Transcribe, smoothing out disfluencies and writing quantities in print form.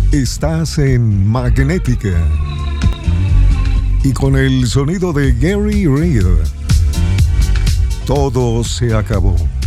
Estás en Magnética y con el sonido de Gary Reed. Todo se acabó.